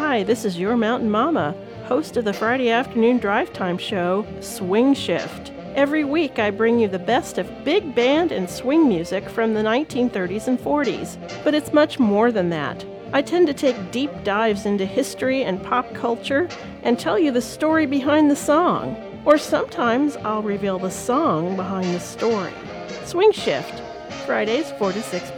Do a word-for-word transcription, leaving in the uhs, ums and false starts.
Hi, this is your Mountain Mama, host of the Friday afternoon drive time show, Swing Shift. Every week I bring you the best of big band and swing music from the nineteen thirties and forties. But it's much more than that. I tend to take deep dives into history and pop culture and tell you the story behind the song. Or sometimes I'll reveal the song behind the story. Swing Shift, Fridays four to six